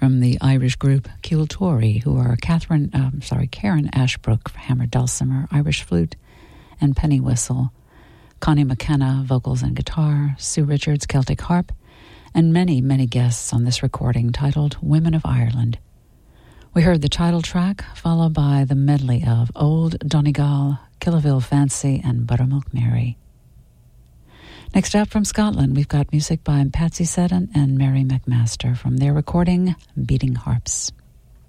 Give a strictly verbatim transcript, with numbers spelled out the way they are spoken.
from the Irish group Kiltory, who are Catherine, um, sorry, Karen Ashbrook, hammer dulcimer, Irish flute, and penny whistle, Connie McKenna, vocals and guitar, Sue Richards, Celtic harp, and many, many guests on this recording titled Women of Ireland. We heard the title track, followed by the medley of Old Donegal, Killaville Fancy, and Buttermilk Mary. Next up from Scotland, we've got music by Patsy Seddon and Mary McMaster from their recording Beating Harps.